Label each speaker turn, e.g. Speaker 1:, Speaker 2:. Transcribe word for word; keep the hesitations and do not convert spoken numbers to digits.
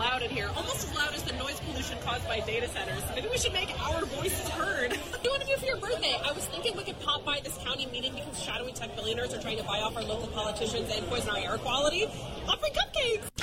Speaker 1: loud in here, almost as loud as the noise pollution caused by data centers. Maybe we should make our voices heard. What do you want to do for your birthday? I was thinking we could pop by this county meeting because shadowy tech billionaires are trying to buy off our local politicians and poison our air quality. Offering cupcakes!